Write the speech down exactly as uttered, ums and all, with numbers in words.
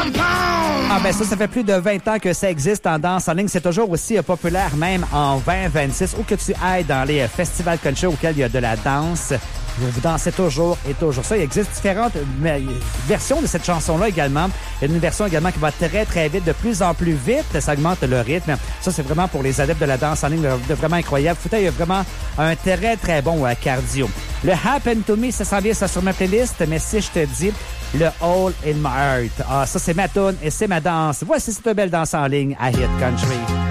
Ah ben ça, ça fait plus de vingt ans que ça existe en danse en ligne. C'est toujours aussi euh, populaire, même en vingt vingt-six. Où que tu ailles dans les euh, festivals country auxquels il y a de la danse, vous dansez toujours et toujours ça. Il existe différentes euh, versions de cette chanson-là également. Il y a une version également qui va très, très vite, de plus en plus vite. Ça augmente le rythme. Ça, c'est vraiment pour les adeptes de la danse en ligne, de vraiment incroyable. Fauteuil a vraiment un très, très bon euh, cardio. Le Happen to Me, ça s'en vient ça sur ma playlist, mais si je te dis le All in My Heart, ah, ça c'est ma tune et c'est ma danse. Voici cette belle danse en ligne à Hit Country.